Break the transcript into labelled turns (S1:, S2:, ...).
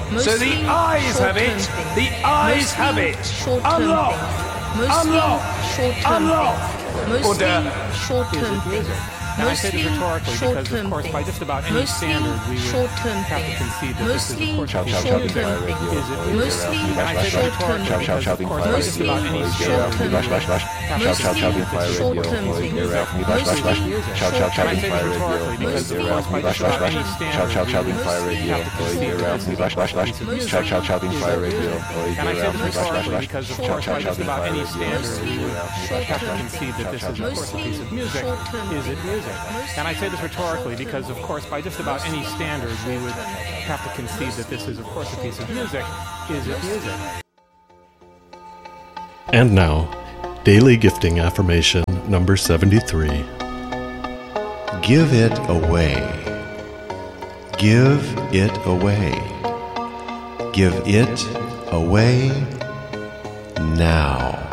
S1: So the eyes have it. The eyes have it. Unlock. Unlock. Unlock.
S2: Order.
S1: Short-term things.
S3: And I say this rhetorically because, of course, by just about any standard, we would have to concede that this is, of course, a piece of music.
S1: Mostly
S3: And I say this rhetorically because, of course, by just about any standard, we would have to
S1: short-term things.
S3: And I say this rhetorically because, of course, by just about any standard, we would have to concede that this is, of course, a piece of music. And I say this rhetorically because, of course, by just about any standard, we would have to concede that this is, of course, a piece of music. Is it music? And I say this rhetorically because, of course, by just about any standard, we would have to concede that this is, of course, a piece of music. Is it music?
S4: And now, Daily Gifting Affirmation number 73.
S5: Give it away. Give it away. Give it away now.